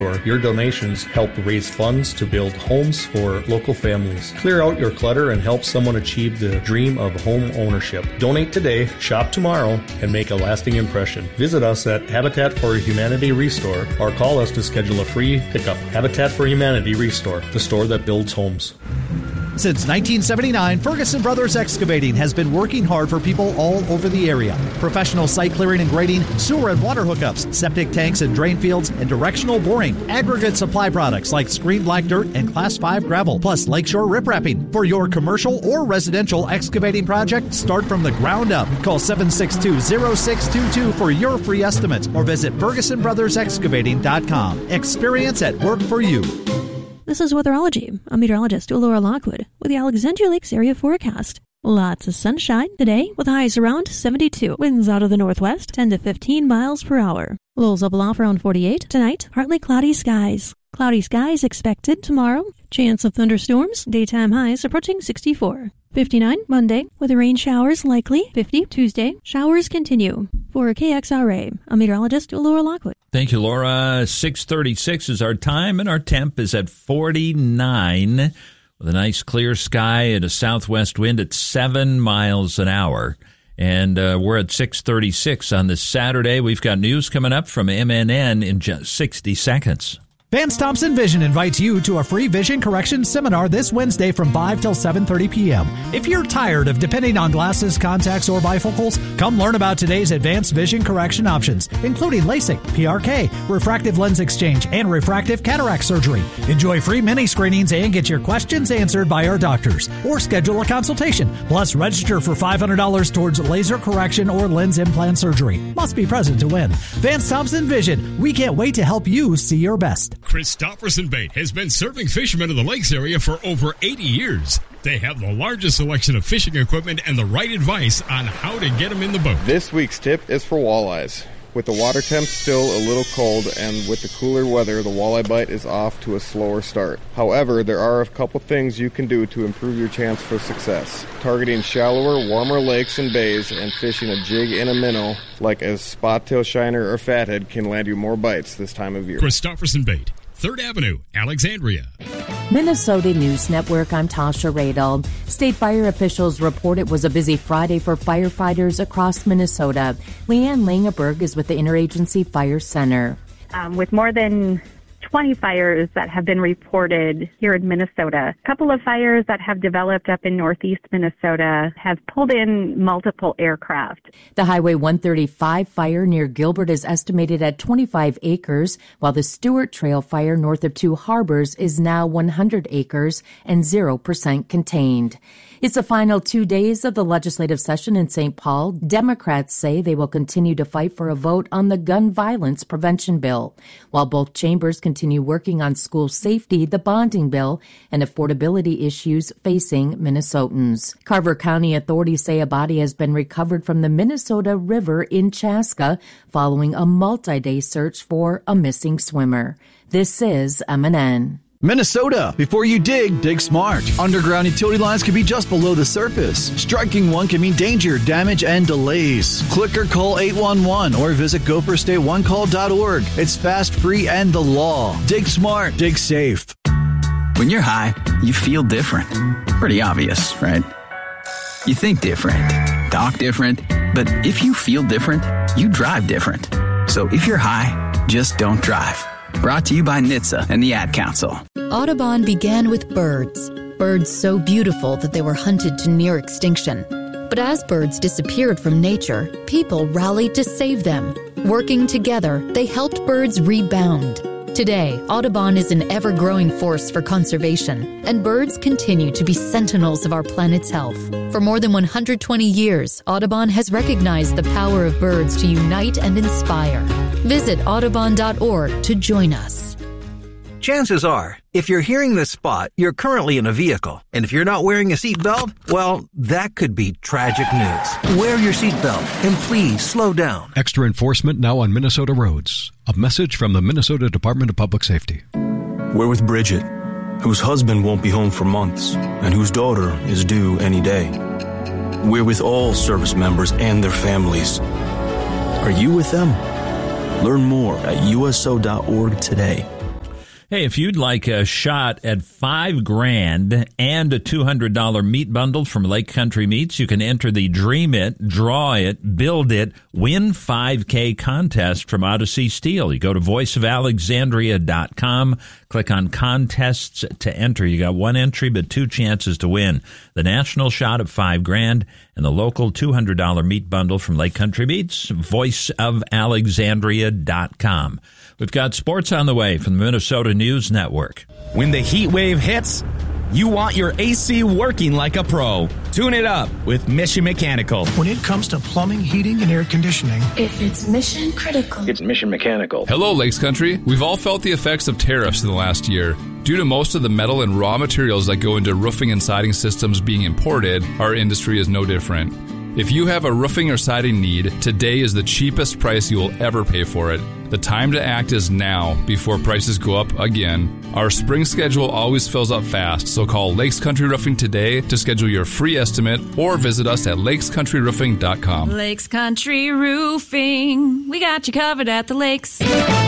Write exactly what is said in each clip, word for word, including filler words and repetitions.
Your donations help raise funds to build homes for local families. Clear out your clutter and help someone achieve the dream of home ownership. Donate today, shop tomorrow, and make a lasting impression. Visit us at Habitat for Humanity Restore or call us to schedule a free pickup. Habitat for Humanity Restore, the store that builds homes. Since nineteen seventy-nine, Ferguson Brothers Excavating has been working hard for people all over the area. Professional site clearing and grading, sewer and water hookups, septic tanks and drain fields, and directional boring. Aggregate supply products like screened black dirt and Class five gravel, plus lakeshore riprapping. For your commercial or residential excavating project, start from the ground up. Call seven six two, zero six two two for your free estimate or visit Ferguson Brothers Excavating dot com. Experience at work for you. This is Weatherology. I'm meteorologist Laura Lockwood with the Alexandria Lakes area forecast. Lots of sunshine today with highs around seventy-two. Winds out of the northwest, ten to fifteen miles per hour. Lows level off around forty-eight. Tonight, partly cloudy skies. Cloudy skies expected tomorrow. Chance of thunderstorms. Daytime highs approaching sixty-four. fifty-nine Monday with rain showers likely. fifty Tuesday. Showers continue. For K X R A, I'm meteorologist Laura Lockwood. Thank you, Laura. six thirty-six is our time, and our temp is at forty-nine with a nice clear sky and a southwest wind at seven miles an hour. And uh, we're at six thirty-six on this Saturday. We've got news coming up from M N N in just sixty seconds. Vance Thompson Vision invites you to a free vision correction seminar this Wednesday from five till seven thirty p.m. If you're tired of depending on glasses, contacts, or bifocals, come learn about today's advanced vision correction options, including LASIK, P R K, refractive lens exchange, and refractive cataract surgery. Enjoy free mini screenings and get your questions answered by our doctors, or schedule a consultation. Plus, register for five hundred dollars towards laser correction or lens implant surgery. Must be present to win. Vance Thompson Vision. We can't wait to help you see your best. Christofferson Bait has been serving fishermen of the lakes area for over eighty years. They have the largest selection of fishing equipment and the right advice on how to get them in the boat. This week's tip is for walleyes. With the water temp still a little cold and with the cooler weather, the walleye bite is off to a slower start. However, there are a couple things you can do to improve your chance for success. Targeting shallower, warmer lakes and bays and fishing a jig and a minnow like a spot-tail shiner or fathead can land you more bites this time of year. Christofferson Bait, third Avenue, Alexandria. Minnesota News Network, I'm Tasha Radel. State fire officials report it was a busy Friday for firefighters across Minnesota. Leanne Langeberg is with the Interagency Fire Center. Um, with more than twenty fires that have been reported here in Minnesota. A couple of fires that have developed up in northeast Minnesota have pulled in multiple aircraft. The Highway one thirty-five fire near Gilbert is estimated at twenty-five acres, while the Stewart Trail fire north of Two Harbors is now one hundred acres and zero percent contained. It's the final two days of the legislative session in Saint Paul. Democrats say they will continue to fight for a vote on the gun violence prevention bill, while both chambers continue working on school safety, the bonding bill, and affordability issues facing Minnesotans. Carver County authorities say a body has been recovered from the Minnesota River in Chaska following a multi-day search for a missing swimmer. This is M N N. Minnesota, before you dig, dig smart. Underground utility lines can be just below the surface. Striking one can mean danger, damage, and delays. Click or call eight one one or visit go for state one call dot org. It's fast, free, and the law. Dig smart, dig safe. When you're high, you feel different. Pretty obvious, right? You think different, talk different, but if you feel different, you drive different. So if you're high, just don't drive. Brought to you by N H T S A and the Ad Council. Audubon began with birds. Birds so beautiful that they were hunted to near extinction. But as birds disappeared from nature, people rallied to save them. Working together, they helped birds rebound. Today, Audubon is an ever-growing force for conservation, and birds continue to be sentinels of our planet's health. For more than one hundred twenty years, Audubon has recognized the power of birds to unite and inspire. Visit audubon dot org to join us. Chances are, if you're hearing this spot, you're currently in a vehicle. And if you're not wearing a seatbelt, well, that could be tragic news. Wear your seatbelt and please slow down. Extra enforcement now on Minnesota roads. A message from the Minnesota Department of Public Safety. We're with Bridget, whose husband won't be home for months and whose daughter is due any day. We're with all service members and their families. Are you with them? Learn more at U S O dot org today. Hey, if you'd like a shot at five grand and a two hundred dollars meat bundle from Lake Country Meats, you can enter the Dream It, Draw It, Build It, Win five K contest from Odyssey Steel. You go to voice of alexandria dot com, click on contests to enter. You got one entry, but two chances to win. The national shot at five grand and the local two hundred dollars meat bundle from Lake Country Meats, voice of alexandria dot com. We've got sports on the way from the Minnesota News Network. When the heat wave hits, you want your A C working like a pro. Tune it up with Mission Mechanical. When it comes to plumbing, heating, and air conditioning, if it's mission critical, it's Mission Mechanical. Hello, Lakes Country. We've all felt the effects of tariffs in the last year. Due to most of the metal and raw materials that go into roofing and siding systems being imported, our industry is no different. If you have a roofing or siding need, today is the cheapest price you will ever pay for it. The time to act is now, before prices go up again. Our spring schedule always fills up fast, so call Lakes Country Roofing today to schedule your free estimate or visit us at lakes country roofing dot com. Lakes Country Roofing, we got you covered at the lakes.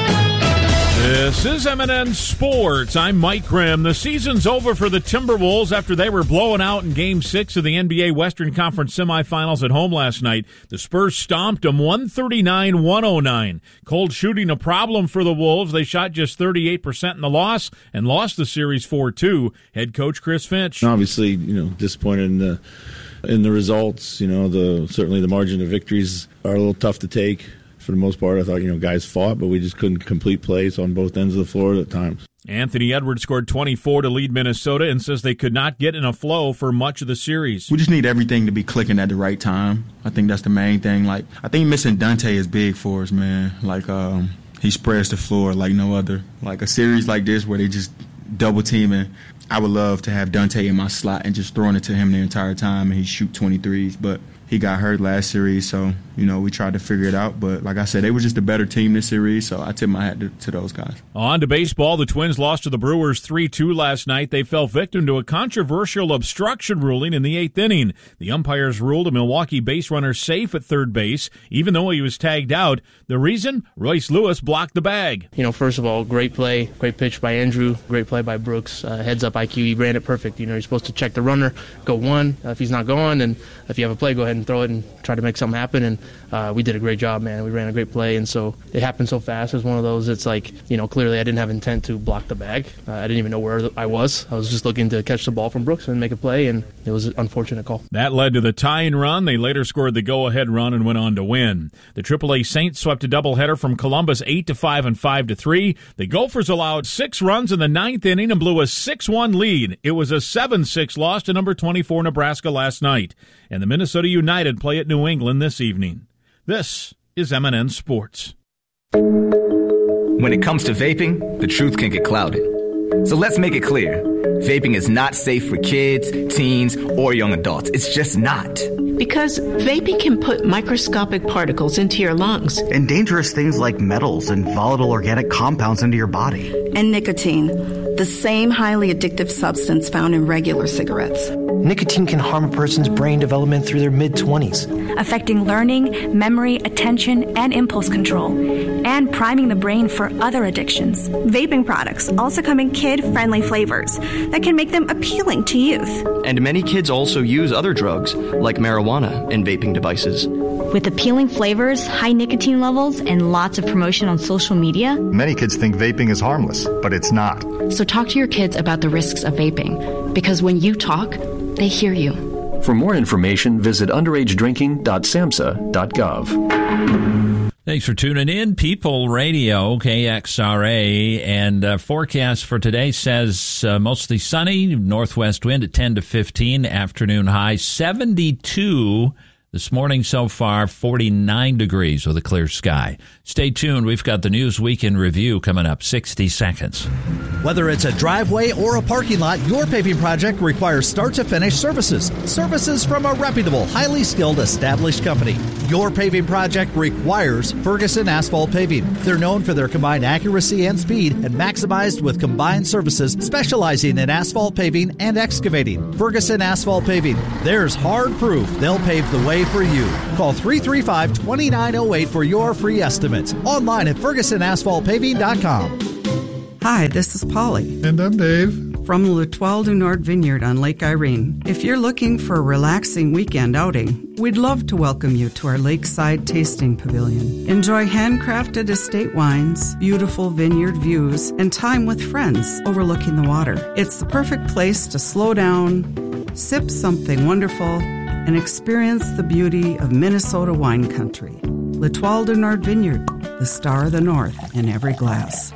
This is M and N Sports. I'm Mike Grimm. The season's over for the Timberwolves after they were blown out in Game six of the N B A Western Conference semifinals at home last night. The Spurs stomped them one thirty-nine one oh nine. Cold shooting a problem for the Wolves. They shot just thirty-eight percent in the loss and lost the series four two. Head coach Chris Finch. Obviously, you know, disappointed in the, in the results. You know, the certainly the margin of victories are a little tough to take. For the most part, I thought, you know, guys fought, but we just couldn't complete plays on both ends of the floor at times. Anthony Edwards scored twenty-four to lead Minnesota and says they could not get in a flow for much of the series. We just need everything to be clicking at the right time. I think that's the main thing. Like, I think missing Dante is big for us, man. Like, um, he spreads the floor like no other. Like a series like this where they just double teaming. I would love to have Dante in my slot and just throwing it to him the entire time and he shoot twenty-threes, but he got hurt last series, so, you know, we tried to figure it out. But like I said, they were just a better team this series, so I tip my hat to, to those guys. On to baseball. The Twins lost to the Brewers three two last night. They fell victim to a controversial obstruction ruling in the eighth inning. The umpires ruled a Milwaukee base runner safe at third base, even though he was tagged out. The reason? Royce Lewis blocked the bag. You know, first of all, great play, great pitch by Andrew, great play by Brooks. Uh, heads up I Q, he ran it perfect. You know, you're supposed to check the runner, go one. Uh, if he's not going, and if you have a play, go ahead and throw it and try to make something happen. And uh, we did a great job, man. We ran a great play, and so it happened so fast. It was one of those, it's like, you know, clearly I didn't have intent to block the bag. Uh, I didn't even know where I was. I was just looking to catch the ball from Brooks and make a play, and it was an unfortunate call. That led to the tying run. They later scored the go-ahead run and went on to win. The triple A Saints swept a doubleheader from Columbus eight to five and five to three. The Gophers allowed six runs in the ninth inning and blew a six one lead. It was a seven six loss to number twenty-four Nebraska last night. And the Minnesota United play at New England this evening. This is M and N Sports. When it comes to vaping, the truth can get clouded. So let's make it clear. Vaping is not safe for kids, teens, or young adults. It's just not. Because vaping can put microscopic particles into your lungs. And dangerous things like metals and volatile organic compounds into your body. And nicotine, the same highly addictive substance found in regular cigarettes. Nicotine can harm a person's brain development through their mid-twenties. Affecting learning, memory, attention, and impulse control. And priming the brain for other addictions. Vaping products also come in kid-friendly flavors that can make them appealing to youth. And many kids also use other drugs, like marijuana, in vaping devices. With appealing flavors, high nicotine levels, and lots of promotion on social media, many kids think vaping is harmless, but it's not. So talk to your kids about the risks of vaping, because when you talk, they hear you. For more information, visit underage drinking dot samhsa dot gov. Thanks for tuning in. People Radio, K X R A, and uh, forecast for today says uh, mostly sunny, northwest wind at ten to fifteen, afternoon high seventy-two. This morning so far, forty-nine degrees with a clear sky. Stay tuned. We've got the News Week in Review coming up, sixty seconds. Whether it's a driveway or a parking lot, your paving project requires start-to-finish services. Services from a reputable, highly skilled, established company. Your paving project requires Ferguson Asphalt Paving. They're known for their combined accuracy and speed and maximized with combined services specializing in asphalt paving and excavating. Ferguson Asphalt Paving. There's hard proof they'll pave the way for you. Call three three five, two nine zero eight for your free estimate. Online at ferguson asphalt paving dot com. Hi, this is Polly. And I'm Dave. From L'Etoile du Nord Vineyard on Lake Irene. If you're looking for a relaxing weekend outing, we'd love to welcome you to our lakeside tasting pavilion. Enjoy handcrafted estate wines, beautiful vineyard views, and time with friends overlooking the water. It's the perfect place to slow down, sip something wonderful, and experience the beauty of Minnesota wine country. L'Etoile du Nord Vineyard, the star of the North in every glass.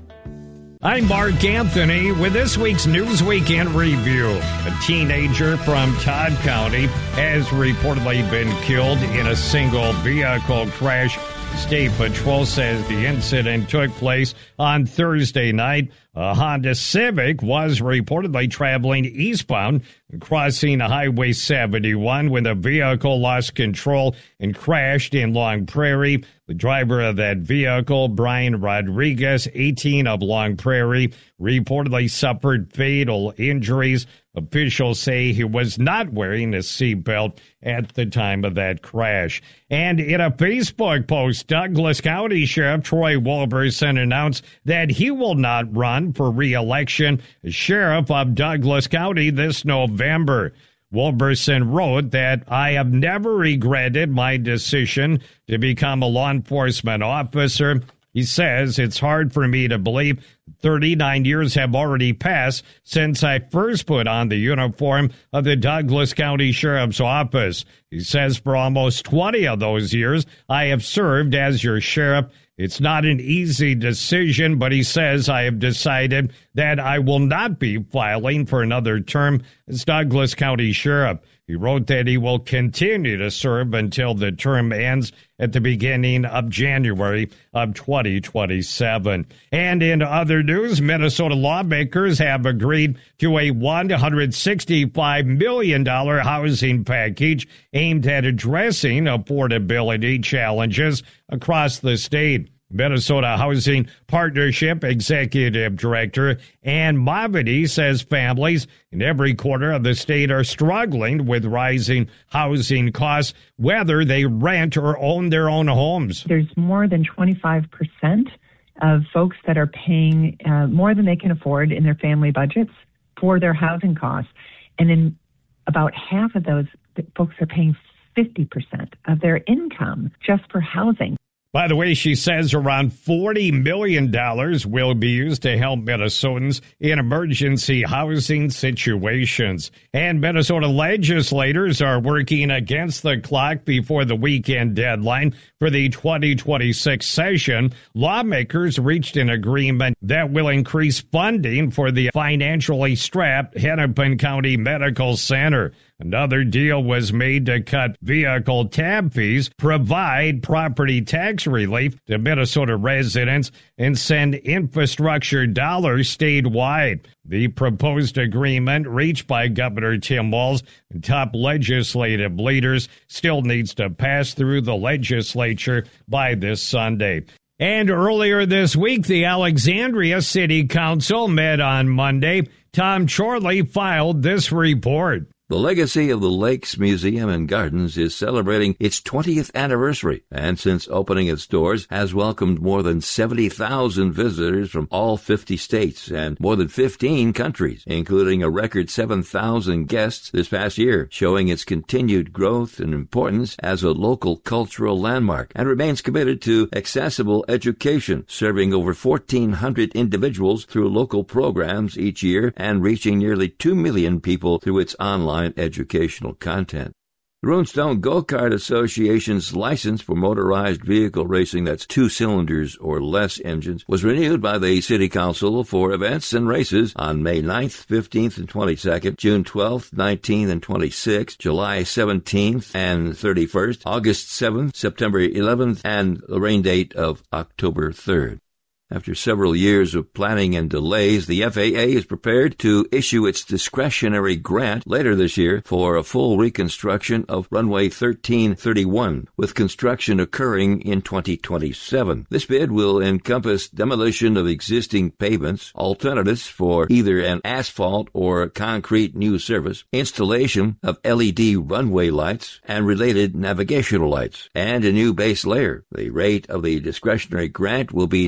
I'm Mark Anthony with this week's News Weekend Review. A teenager from Todd County has reportedly been killed in a single vehicle crash. State Patrol says the incident took place on Thursday night. A Honda Civic was reportedly traveling eastbound, crossing Highway seventy-one when the vehicle lost control and crashed in Long Prairie. The driver of that vehicle, Brian Rodriguez, eighteen, of Long Prairie, reportedly suffered fatal injuries. Officials say he was not wearing a seatbelt at the time of that crash. And in a Facebook post, Douglas County Sheriff Troy Wolverson announced that he will not run for re-election as sheriff of Douglas County this November. Wolverson wrote that, "I have never regretted my decision to become a law enforcement officer." He says, "It's hard for me to believe thirty-nine years have already passed since I first put on the uniform of the Douglas County Sheriff's Office." He says, "For almost twenty of those years, I have served as your sheriff. It's not an easy decision," but he says, "I have decided that I will not be filing for another term as Douglas County Sheriff." He wrote that he will continue to serve until the term ends at the beginning of January of twenty twenty-seven. And in other news, Minnesota lawmakers have agreed to a one hundred sixty-five million dollars housing package aimed at addressing affordability challenges across the state. Minnesota Housing Partnership Executive Director Ann Mavity says families in every corner of the state are struggling with rising housing costs, whether they rent or own their own homes. There's more than twenty-five percent of folks that are paying uh, more than they can afford in their family budgets for their housing costs. And in about half of those, folks are paying fifty percent of their income just for housing. By the way, she says around forty million dollars will be used to help Minnesotans in emergency housing situations. And Minnesota legislators are working against the clock before the weekend deadline for the twenty twenty-six session. Lawmakers reached an agreement that will increase funding for the financially strapped Hennepin County Medical Center. Another deal was made to cut vehicle tab fees, provide property tax relief to Minnesota residents, and send infrastructure dollars statewide. The proposed agreement reached by Governor Tim Walz and top legislative leaders still needs to pass through the legislature by this Sunday. And earlier this week, the Alexandria City Council met on Monday. Tom Chorley filed this report. The legacy of the Lakes Museum and Gardens is celebrating its twentieth anniversary, and since opening its doors has welcomed more than seventy thousand visitors from all fifty states and more than fifteen countries, including a record seven thousand guests this past year, showing its continued growth and importance as a local cultural landmark, and remains committed to accessible education, serving over fourteen hundred individuals through local programs each year and reaching nearly two million people through its online educational content. The Runestone Go-Kart Association's license for motorized vehicle racing that's two cylinders or less engines was renewed by the City Council for events and races on May ninth, fifteenth, and twenty-second, June twelfth, nineteenth, and twenty-sixth, July seventeenth and thirty-first, August seventh, September eleventh, and the rain date of October third. After several years of planning and delays, the F A A is prepared to issue its discretionary grant later this year for a full reconstruction of runway thirteen thirty-one, with construction occurring in twenty twenty-seven. This bid will encompass demolition of existing pavements, alternatives for either an asphalt or concrete new surface, installation of L E D runway lights and related navigational lights, and a new base layer. The rate of the discretionary grant will be ninety-five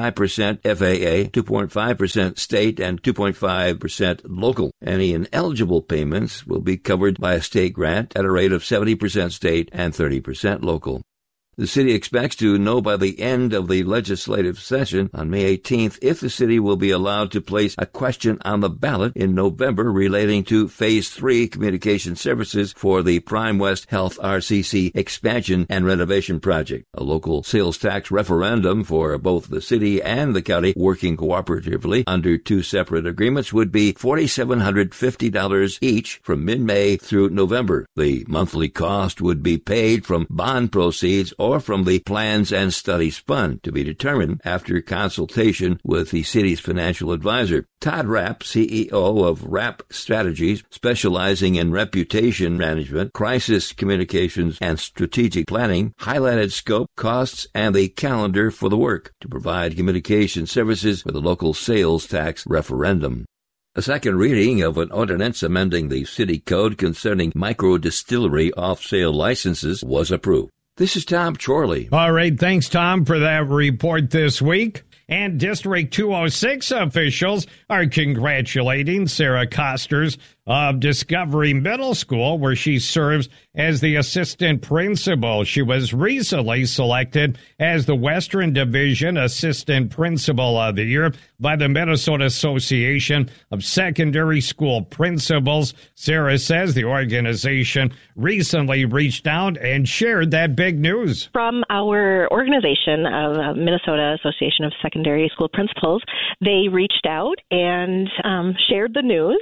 five percent F A A, two point five percent state, and two point five percent local. Any ineligible payments will be covered by a state grant at a rate of seventy percent state and thirty percent local. The city expects to know by the end of the legislative session on May eighteenth if the city will be allowed to place a question on the ballot in November relating to Phase three communication services for the Prime West Health R C C expansion and renovation project. A local sales tax referendum for both the city and the county working cooperatively under two separate agreements would be four thousand seven hundred fifty dollars each from mid-May through November. The monthly cost would be paid from bond proceeds or from the Plans and Studies Fund, to be determined after consultation with the city's financial advisor. Todd Rapp, C E O of Rapp Strategies, specializing in reputation management, crisis communications, and strategic planning, highlighted scope, costs, and the calendar for the work to provide communication services for the local sales tax referendum. A second reading of an ordinance amending the city code concerning micro-distillery off-sale licenses was approved. This is Tom Chorley. All right, thanks, Tom, for that report this week. And District two oh six officials are congratulating Sarah Costers of Discovery Middle School, where she serves as the assistant principal. She was recently selected as the Western Division Assistant Principal of the Year by the Minnesota Association of Secondary School Principals. Sarah says the organization recently reached out and shared that big news. From our organization of uh, Minnesota Association of Secondary School Principals, they reached out and um, shared the news.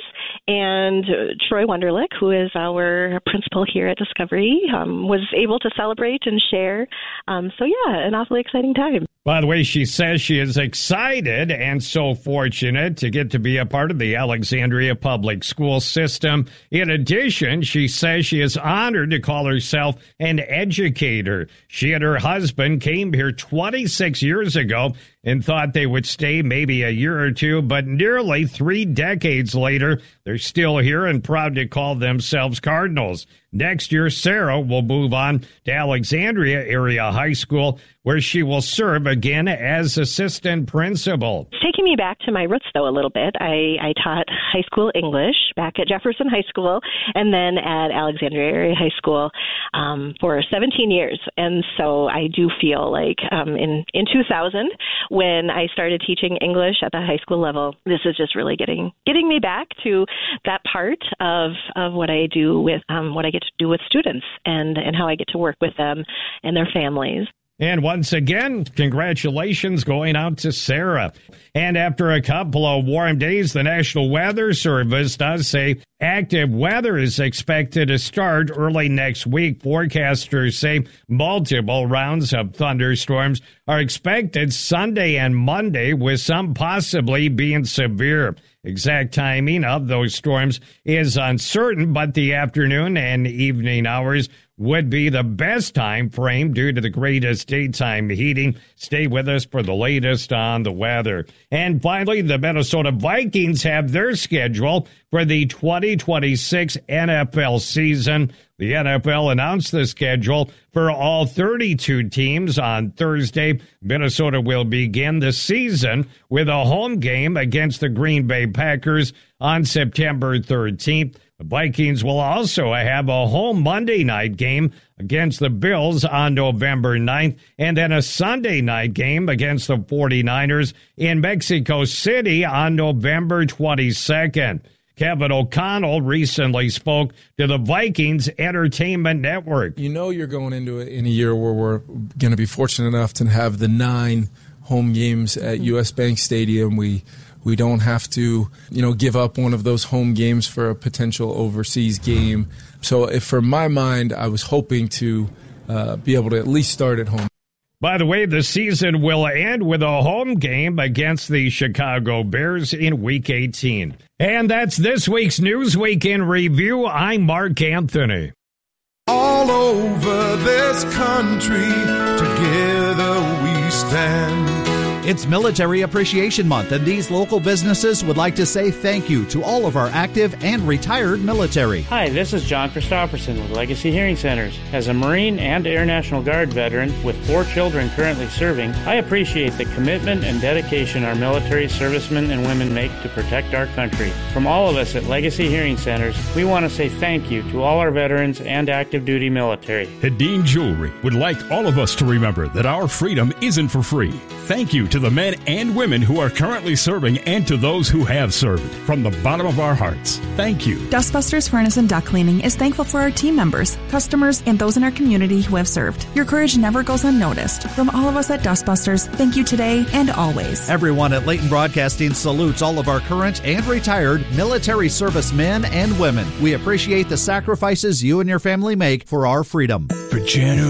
And Troy Wunderlich, who is our principal here at Discovery, um, was able to celebrate and share. Um, so, yeah, an awfully exciting time. By the way, she says she is excited and so fortunate to get to be a part of the Alexandria public school system. In addition, she says she is honored to call herself an educator. She and her husband came here twenty-six years ago and thought they would stay maybe a year or two, but nearly three decades later, they're still here and proud to call themselves Cardinals. Next year, Sarah will move on to Alexandria Area High School, where she will serve again as assistant principal. Taking me back to my roots, though, a little bit, I, I taught high school English back at Jefferson High School and then at Alexandria Area High School um, for seventeen years. And so I do feel like um, in, in two thousand, when I started teaching English at the high school level, this is just really getting getting me back to that part of, of what I do with um, what I get to do with students and, and how I get to work with them and their families. And once again, congratulations going out to Sarah. And after a couple of warm days, the National Weather Service does say active weather is expected to start early next week. Forecasters say multiple rounds of thunderstorms are expected Sunday and Monday, with some possibly being severe. Exact timing of those storms is uncertain, but the afternoon and evening hours would be the best time frame due to the greatest daytime heating. Stay with us for the latest on the weather. And finally, the Minnesota Vikings have their schedule for the twenty twenty-six N F L season. The N F L announced the schedule for all thirty-two teams on Thursday. Minnesota will begin the season with a home game against the Green Bay Packers on September thirteenth. The Vikings will also have a home Monday night game against the Bills on November ninth, and then a Sunday night game against the forty-niners in Mexico City on November twenty-second. Kevin O'Connell recently spoke to the Vikings Entertainment Network. You know you're going into it in a year where we're going to be fortunate enough to have the nine home games at U S Bank Stadium. We we don't have to, you know, give up one of those home games for a potential overseas game. So if for my mind, I was hoping to uh, be able to at least start at home. By the way, the season will end with a home game against the Chicago Bears in Week eighteen. And that's this week's Newsweek in Review. I'm Mark Anthony. All over this country, together we stand. It's Military Appreciation Month, and these local businesses would like to say thank you to all of our active and retired military. Hi, this is John Christopherson with Legacy Hearing Centers. As a Marine and Air National Guard veteran with four children currently serving, I appreciate the commitment and dedication our military servicemen and women make to protect our country. From all of us at Legacy Hearing Centers, we want to say thank you to all our veterans and active duty military. Hedin Jewelry would like all of us to remember that our freedom isn't for free. Thank you to the men and women who are currently serving and to those who have served. From the bottom of our hearts, thank you. Dustbusters Furnace and Duct Cleaning is thankful for our team members, customers, and those in our community who have served. Your courage never goes unnoticed. From all of us at Dustbusters, thank you today and always. Everyone at Leighton Broadcasting salutes all of our current and retired military service men and women. We appreciate the sacrifices you and your family make for our freedom. For generations.